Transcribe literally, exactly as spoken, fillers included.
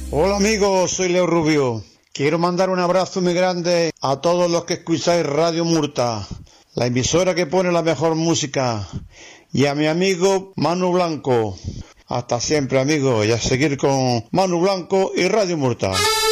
Hola amigos, soy Leo Rubio. Quiero mandar un abrazo muy grande a todos los que escucháis Radio Murta, la emisora que pone la mejor música, y a mi amigo Manu Blanco. Hasta siempre, amigos, y a seguir con Manu Blanco y Radio Murta.